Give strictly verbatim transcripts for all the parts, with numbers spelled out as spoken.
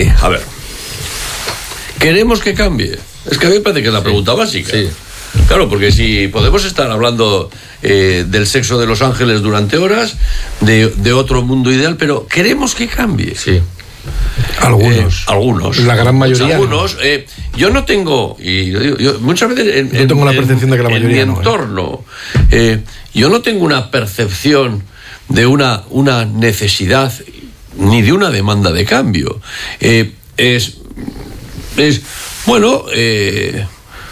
Eh, a ver, ¿queremos que cambie? Es que a mí me parece que es la pregunta básica. Sí. Claro, porque si podemos estar hablando eh, del sexo de los ángeles durante horas, de, de otro mundo ideal, pero ¿queremos que cambie? Sí. Algunos. Eh, algunos. La gran mayoría. Algunos. No. Eh, yo no tengo, y yo, yo, muchas veces en, yo tengo en, la percepción de que la mayoría en mi no, entorno, eh, yo no tengo una percepción de una, una necesidad ni de una demanda de cambio. Eh, es, es, bueno, eh,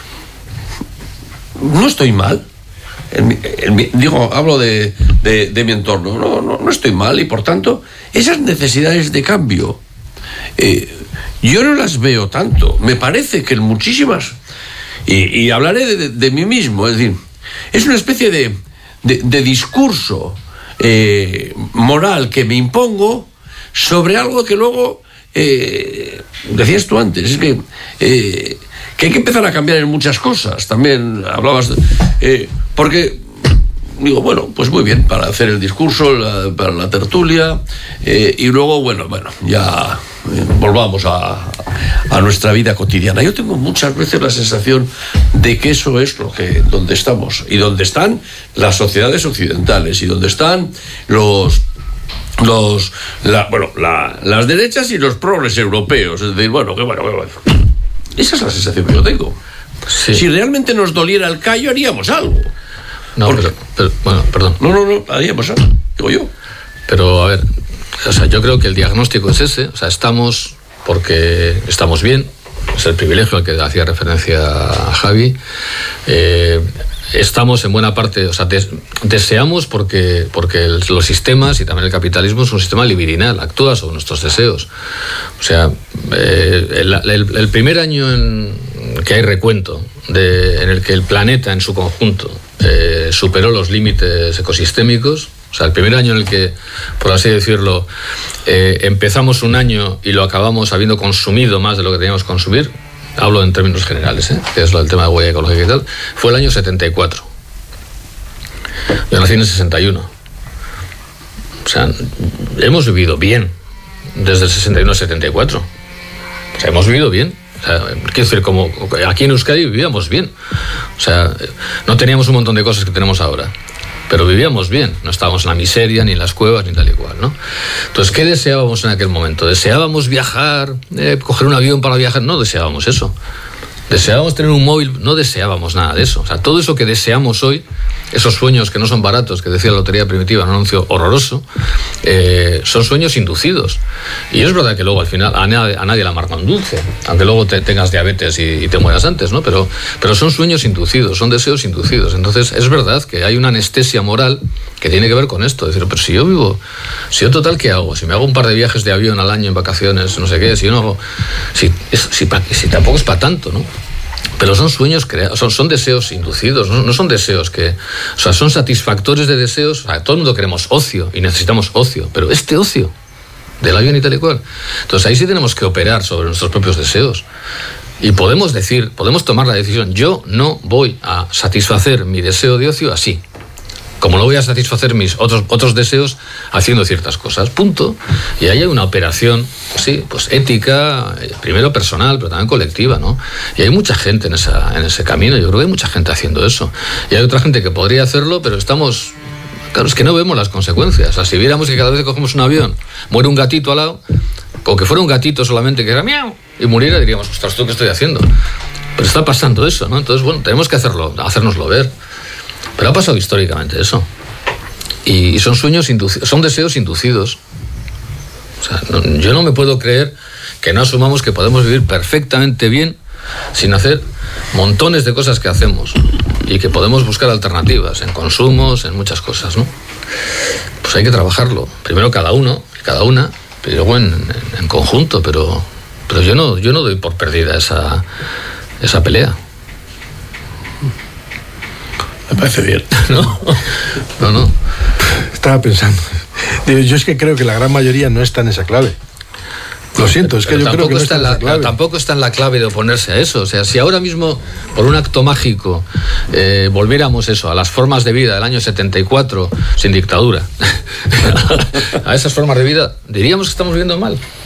no estoy mal. En mi, en mi, digo, hablo de, de, de mi entorno. No, no, no estoy mal y por tanto esas necesidades de cambio eh, yo no las veo tanto. Me parece que en muchísimas y, y hablaré de, de, de mí mismo, es decir, es una especie de, de, de discurso eh, moral que me impongo sobre algo que luego eh, decías tú antes, es que eh, que hay que empezar a cambiar en muchas cosas. También hablabas, de, eh, porque digo, bueno, pues muy bien, para hacer el discurso, la, para la tertulia, eh, y luego, bueno, bueno, ya eh, volvamos a, a nuestra vida cotidiana. Yo tengo muchas veces la sensación de que eso es lo que, donde estamos, y donde están las sociedades occidentales, y donde están los... los la, bueno, la, las derechas y los progres europeos. Es decir, bueno, que bueno, que bueno. Esa es la sensación que yo tengo. Sí. Si realmente nos doliera el callo, haríamos algo. No, Porque... pero, pero, bueno, perdón. No, no, no, haríamos algo, digo yo. Pero, a ver, o sea, yo creo que el diagnóstico es ese. O sea, estamos porque estamos bien. Es el privilegio al que hacía referencia a Javi. Eh, estamos en buena parte, o sea, des, deseamos porque, porque el, los sistemas y también el capitalismo es un sistema libidinal, actúa sobre nuestros deseos. O sea, eh, el, el, el primer año en que hay recuento, de, en el que el planeta en su conjunto eh, superó los límites ecosistémicos, o sea, el primer año en el que, por así decirlo, eh, empezamos un año y lo acabamos habiendo consumido más de lo que teníamos que consumir, hablo en términos generales, ¿eh? Que es el tema de huella ecológica y tal, fue el año setenta y cuatro. Yo nací en el sesenta y uno. O sea, hemos vivido bien desde el sesenta y uno al setenta y cuatro. O sea, hemos vivido bien. O sea, quiero decir, como aquí en Euskadi vivíamos bien. O sea, no teníamos un montón de cosas que tenemos ahora, pero vivíamos bien, no estábamos en la miseria, ni en las cuevas, ni tal y cual, ¿no? Entonces, ¿qué deseábamos en aquel momento? ¿Deseábamos viajar, eh, coger un avión para viajar? No deseábamos eso. ¿Deseábamos tener un móvil? No deseábamos nada de eso. O sea, todo eso que deseamos hoy, esos sueños que no son baratos, que decía la Lotería Primitiva, un anuncio horroroso, eh, son sueños inducidos. Y es verdad que luego al final a nadie, a nadie le amarga un dulce, aunque luego te, tengas diabetes y, y te mueras antes, ¿no? Pero, pero son sueños inducidos, son deseos inducidos. Entonces es verdad que hay una anestesia moral que tiene que ver con esto. Es decir, pero si yo vivo, si yo total, ¿qué hago? Si me hago un par de viajes de avión al año en vacaciones, no sé qué, si yo no hago... Si, si, si tampoco es para tanto, ¿no? Pero son sueños creados, son, son deseos inducidos, no, no son deseos que... O sea, son satisfactores de deseos. O sea, todo el mundo queremos ocio y necesitamos ocio, pero este ocio del avión y tal y cual. Entonces ahí sí tenemos que operar sobre nuestros propios deseos. Y podemos decir, podemos tomar la decisión, yo no voy a satisfacer mi deseo de ocio así, como no voy a satisfacer mis otros, otros deseos haciendo ciertas cosas, punto. Y ahí hay una operación, sí, pues ética, primero personal, pero también colectiva, ¿no? Y hay mucha gente en, esa, en ese camino, yo creo que hay mucha gente haciendo eso. Y hay otra gente que podría hacerlo, pero estamos... Claro, es que no vemos las consecuencias. O sea, si viéramos que cada vez que cogemos un avión muere un gatito al lado, o que fuera un gatito solamente que era miau y muriera, diríamos, ostras, ¿tú qué estoy haciendo? Pero está pasando eso, ¿no? Entonces, bueno, tenemos que hacerlo, hacérnoslo ver. Pero ha pasado históricamente eso. Y, y son sueños inducidos, son deseos inducidos. O sea, no, yo no me puedo creer que no asumamos que podemos vivir perfectamente bien sin hacer montones de cosas que hacemos y que podemos buscar alternativas en consumos, en muchas cosas, ¿no? Pues hay que trabajarlo. Primero cada uno, cada una, pero luego en, en, en conjunto. Pero, pero yo no, yo no doy por perdida esa, esa pelea. Me parece bien. No, no, no. Estaba pensando. Digo, yo es que creo que la gran mayoría no está en esa clave. Lo siento, es que pero yo creo que no está en la, esa clave. Tampoco está en la clave de oponerse a eso. O sea, si ahora mismo, por un acto mágico, eh, volviéramos eso, a las formas de vida del año setenta y cuatro, sin dictadura, a esas formas de vida, diríamos que estamos viviendo mal.